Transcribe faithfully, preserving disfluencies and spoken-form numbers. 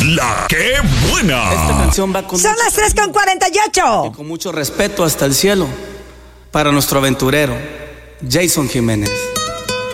La que buena. Esta canción va con Son las tres con cuarenta y ocho. con mucho respeto hasta el cielo para nuestro aventurero Jason Jiménez.